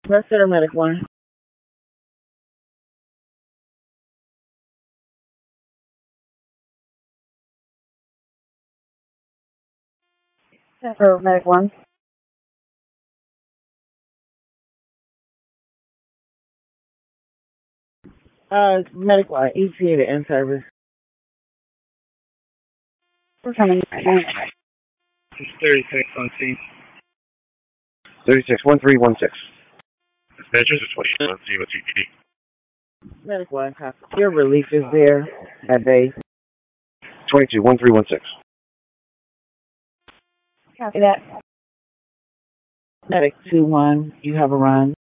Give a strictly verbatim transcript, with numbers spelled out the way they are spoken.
Press it or medic one. Or medic one. Uh, medic one. E T A to end service. We're coming. It's thirty-six on scene. thirty-six, one three one six. Dispatchers are twenty-eight on scene with T P D. Medic one. Copy. Your relief is there at base. twenty-two, one three one six. Copy that. Medic two one. You have a run.